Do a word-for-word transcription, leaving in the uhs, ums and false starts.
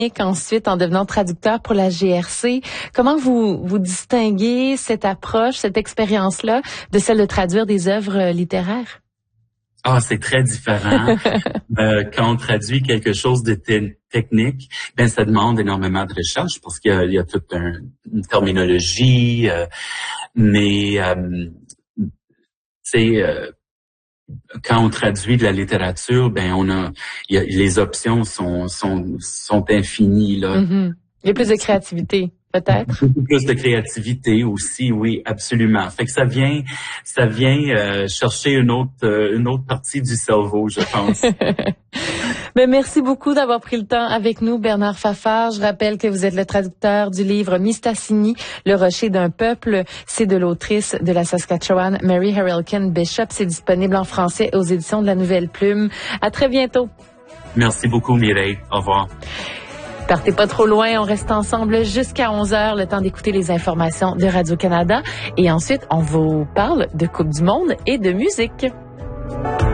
ensuite en devenant traducteur pour la G R C. Comment vous vous distinguez cette approche, cette expérience-là de celle de traduire des œuvres littéraires? Ah, c'est très différent. euh, quand on traduit quelque chose de te- technique, ben ça demande énormément de recherche parce qu'il y a, il y a toute un, une terminologie, euh, mais euh, c'est euh, quand on traduit de la littérature, ben on a, il y a les options sont sont sont infinies là. Mm-hmm. Il y a plus de créativité. Peut-être. Beaucoup plus de créativité aussi, oui, absolument. Fait que ça vient, ça vient euh, chercher une autre, euh, une autre partie du cerveau, je pense. Ben, merci beaucoup d'avoir pris le temps avec nous, Bernard Fafard. Je rappelle que vous êtes le traducteur du livre Mistassini, Le rocher d'un peuple. C'est de l'autrice de la Saskatchewan, Mary Harrelkin Bishop. C'est disponible en français aux éditions de La Nouvelle Plume. À très bientôt. Merci beaucoup, Mireille. Au revoir. Partez pas trop loin, on reste ensemble jusqu'à onze heures, le temps d'écouter les informations de Radio-Canada. Et ensuite, on vous parle de Coupe du Monde et de musique.